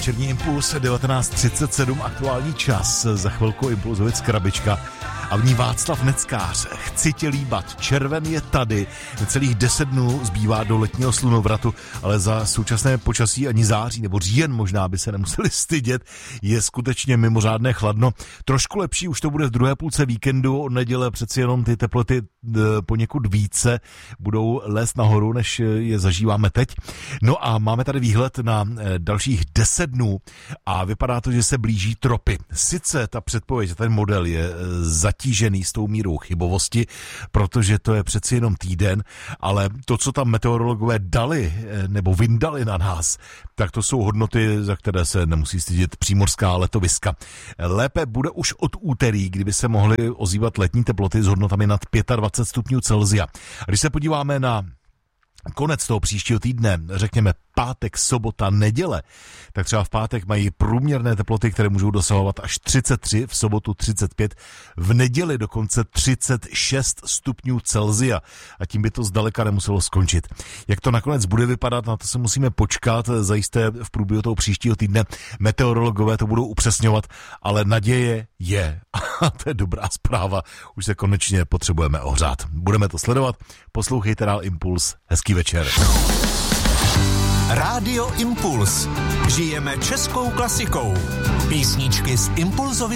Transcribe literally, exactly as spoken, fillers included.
Večerní impuls devatenáct třicet sedm, aktuální čas. Za chvilku Impulzovic krabička a v ní Václav Neckář. Chci tě líbat, červen je tady. Celých deset dnů zbývá do letního slunovratu, ale za současné počasí ani září nebo říjen možná by se nemuseli stydět. Je skutečně mimořádné chladno. Trošku lepší už to bude v druhé půlce víkendu. Od neděle přeci jenom ty teploty poněkud více budou lézt nahoru, než je zažíváme teď. No a máme tady výhled na dalších deset dnů a vypadá to, že se blíží tropy. Sice ta předpověď, ten model je zatížený s tou mírou chybovosti, protože to je přeci jenom týden, ale to, co tam meteorologové dali nebo vyndali na nás, tak to jsou hodnoty, za které se nemusí stydět přímořská letoviska. Lépe bude už od úterý, kdyby se mohly ozývat letní teploty s hodnotami nad dvacet pět stupňů Celsia. Když se podíváme na konec toho příštího týdne, řekněme pátek, sobota, neděle, tak třeba v pátek mají průměrné teploty, které můžou dosahovat až třicet tři, v sobotu třicet pět, v neděli dokonce třicet šest stupňů Celsia a tím by to zdaleka nemuselo skončit. Jak to nakonec bude vypadat, na to se musíme počkat, zajisté v průběhu toho příštího týdne meteorologové to budou upřesňovat, ale naděje je. A to je dobrá zpráva, už se konečně potřebujeme ohřát. Budeme to sledovat, poslouchejte dál Impuls, hezký večer. Rádio Impuls. Žijeme českou klasikou. Písničky z Impulzovy